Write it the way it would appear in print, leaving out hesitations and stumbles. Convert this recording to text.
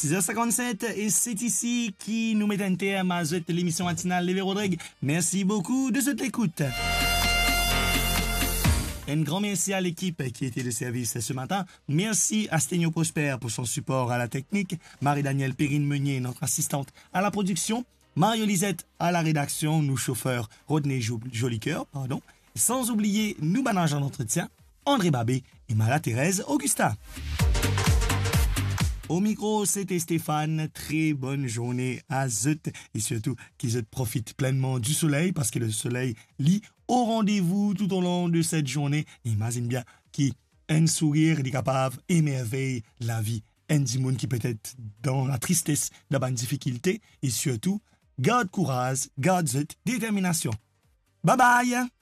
6h57 et c'est ici qui nous met un terme à l'émission matinale Lévé Rodrigue. Merci beaucoup de cette écoute. Un grand merci à l'équipe qui était de service ce matin. Merci à Sténio Prosper pour son support à la technique. Marie-Danielle Perrine-Meunier, notre assistante à la production. Mario Lisette à la rédaction. Nous chauffeurs Rodney Jolicoeur, pardon. Sans oublier nous managers d'entretien, André Babé et Marie-Thérèse Augusta. Au micro, c'était Stéphane. Très bonne journée à Zut et surtout qu'ils profitent pleinement du soleil parce que le soleil lit au rendez-vous tout au long de cette journée. Imagine bien qui un sourire est capable d'émerveiller la vie. Un dimoun qui peut être dans la tristesse, dans la difficulté et surtout garde courage, garde Zut, détermination. Bye bye!